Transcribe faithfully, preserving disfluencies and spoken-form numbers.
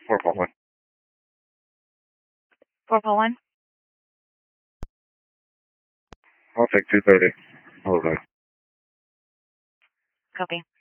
four four one. four four one. I'll take two thirty. Hold on. Copy.